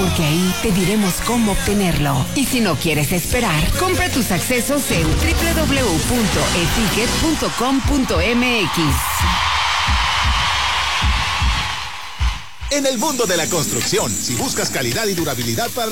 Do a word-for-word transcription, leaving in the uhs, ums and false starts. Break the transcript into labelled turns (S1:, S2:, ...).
S1: porque ahí te diremos cómo obtenerlo. Y si no quieres esperar, compra tus accesos en doble u doble u doble u punto e ticket punto com punto m x.
S2: En el mundo de la construcción, si buscas calidad y durabilidad para